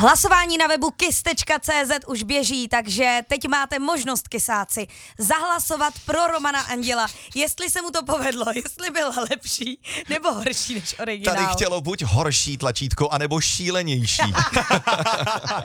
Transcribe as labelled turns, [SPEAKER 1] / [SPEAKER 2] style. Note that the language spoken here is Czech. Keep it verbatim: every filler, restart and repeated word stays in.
[SPEAKER 1] Hlasování na webu kiss tečka cé zet už běží, takže teď máte možnost, kysáci, zahlasovat pro Romana Anděla, jestli se mu to povedlo, jestli byl lepší nebo horší než originál.
[SPEAKER 2] Tady chtělo buď horší tlačítko, anebo šílenější.